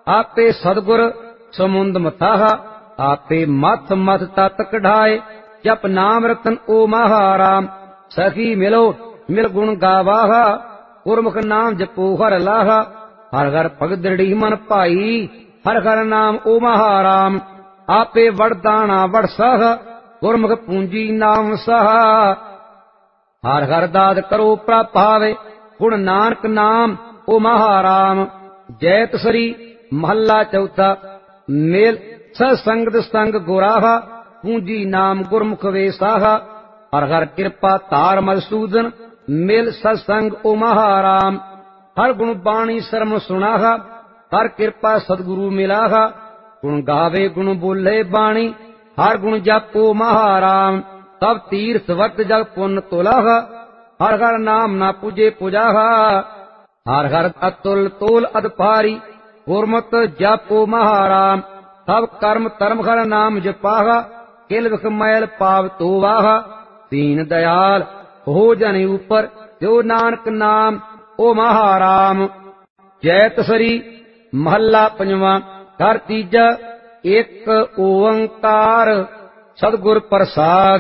आपे सतगुर समुंद मथाहा, आपे मथ मथ तत कढ़ाए। जप नाम रतन ओ महाराम, सखी मिलो मिल गुण गावाहा। गुरमुख नाम जपो हर लाहा, हर हर भगत दृढ़ी मन भाई। हर हर नाम ओ महाराम, आपे वरदाना वड़ सह। गुरमुख पूंजी नाम सहा, हर हर दाद करो प्रभावे। गुण नानक नाम ओ महाराम। जैत सरी महला चौथा। मेल सत्संग संग गुराहा, पूंजी नाम गुरमुख वेसाहा। हर हर कृपा तार मधुसूदन, मेल सत्संग ओ महाराम। हर गुण बाणी शर्म सुनाहा, हर कृपा सदगुरु मिलाहा। गुण गावे गुण बोले बाणी, हर गुण जपो महाराम। तब तीर्थ वर्त जग पुण्य तुलाहा, हर हर नाम ना पूजे पुजाहा। हर हर अतुल तोल अदपारी, गुरमत जपो महाराम। तब कर्म धर्म हर नाम जपाहा, किल विख मैल पाव तोवाहा। दीन दयाल हो जन ऊपर, जो नानक नाम ओ महाराम। जैत सरी महला पंजवा। घर तीजा। एक ओंकार सतगुर प्रसाद।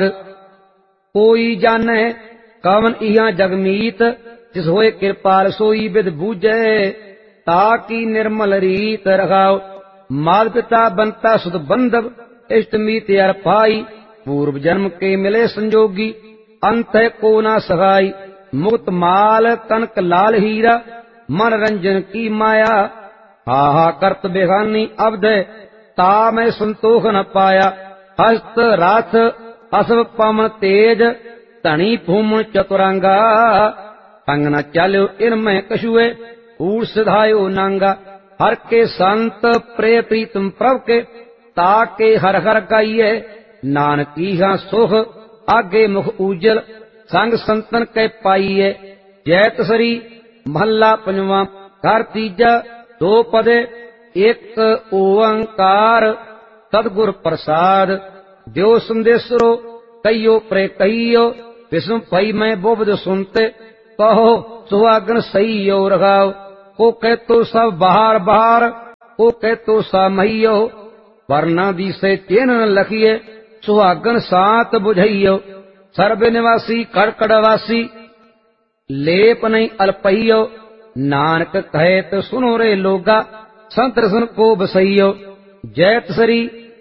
कोई जाने कवन इहा जगमीत, जिस होए कृपाल सोई बिद बूझे। ताकि निर्मल रीत रखाओ, मात पिता बनता सुध बंधव। इष्ट मीत अर पाई, पूर्व जन्म के मिले संजोगी। अंत है को ना सहाई, मुक्त माल कनक लाल हीरा। मन रंजन की माया, हाहा करत बेगानी अवध। ता मैं संतोष न पाया, हस्त राथ असव पवन तेज। धनी भूमन चतुरंगा, अंग न चलो इनमें कछुए। ऊर सिधायो नांगा, हर के संत प्रिय प्रीतम प्रभ के। ताके हर हर गाइए, नानक इहा सुख। आगे मुख उजल, संग संतन के पाइए। जैत सरी महला पंजवा। घर तीजा। दो पदे। एक ओंकार सतगुर प्रसाद। द्यो संदेशरो कहियो प्रे कहियो। विष्णु भई मैं बोबद सुनते, कहो सुहागन सही हो रखाओ। को कह तो सब बाहर बाहर, को कह तो सा महियो। वरना दी से चिन्ह लखिए, सुहागन सात बुझइयो। सर्व निवासी कड़कड़वासी, लेप नहीं अल्पहियो। नानक कहे तो सुनो रे लोगा, संत रसन को बसइयो। जैत सरी